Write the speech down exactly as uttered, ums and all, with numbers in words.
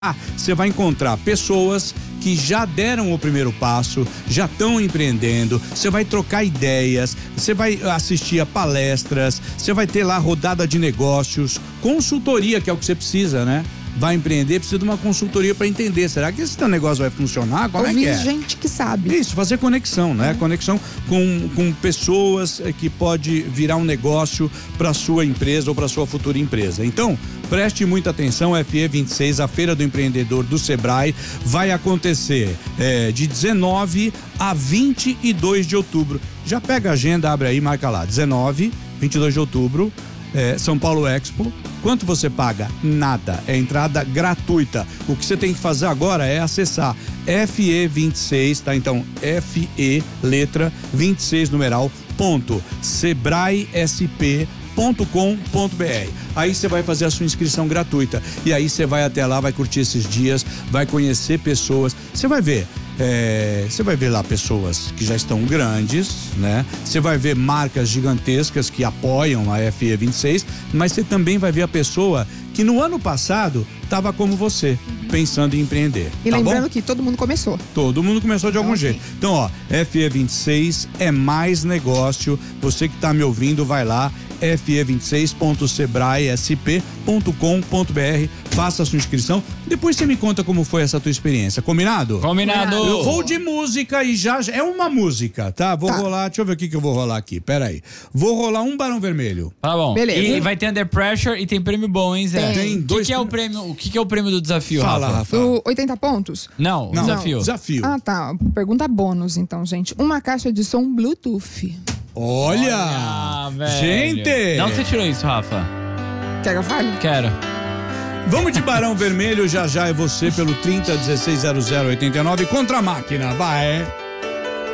Ah, você vai encontrar pessoas que já deram o primeiro passo, já estão empreendendo, você vai trocar ideias, você vai assistir a palestras, você vai ter lá rodada de negócios, consultoria, que é o que você precisa, né? Vai empreender, precisa de uma consultoria para entender, será que esse teu negócio vai funcionar? Como Ouvir é que é? gente que sabe. Isso, fazer conexão, né? É. Conexão com, com pessoas que pode virar um negócio para sua empresa ou para sua futura empresa. Então, preste muita atenção, F E vinte e seis, a Feira do Empreendedor do Sebrae, vai acontecer é, de dezenove a vinte e dois de outubro. Já pega a agenda, abre aí, marca lá, dezenove, vinte e dois de outubro, é, São Paulo Expo. Quanto você paga? Nada, é entrada gratuita. O que você tem que fazer agora é acessar F E vinte e seis, tá? Então, F E, letra, vinte e seis, numeral, ponto, sebrae s p ponto com ponto b r. Aí você vai fazer a sua inscrição gratuita e aí você vai até lá, vai curtir esses dias, vai conhecer pessoas, você vai ver É, você vai ver lá pessoas que já estão grandes, né? Você vai ver marcas gigantescas que apoiam a F E vinte e seis, mas você também vai ver a pessoa que no ano passado estava como você, pensando em empreender. E tá lembrando bom? que todo mundo começou. Todo mundo começou de algum Então, jeito. Então, ó, F E vinte e seis é mais negócio. Você que tá me ouvindo, vai lá, F E vinte e seis ponto sebrae s p ponto com ponto b r, faça a sua inscrição. Depois você me conta como foi essa tua experiência. Combinado? Combinado. Eu vou de música e já, já é uma música, tá? Vou Tá. rolar, deixa eu ver o que que eu vou rolar aqui. Pera aí. Vou rolar um Barão Vermelho. Tá bom. Beleza. E vai ter Under Pressure e tem prêmio bom, hein, Zé? Tem O que dois que é o prêmio? O que que é o prêmio do desafio, Fala, Rafa? Rafa. O oitenta pontos? Não, o Não, desafio. Desafio. Ah, tá. Pergunta bônus, então, gente. Uma caixa de som Bluetooth. Olha! Ah, velho. Gente! De onde você tirou isso, Rafa? Quer que eu fale? Quero. Vamos de Barão Vermelho, já já é você pelo trinta, dezesseis, zero zero, oitenta e nove contra a máquina, vai!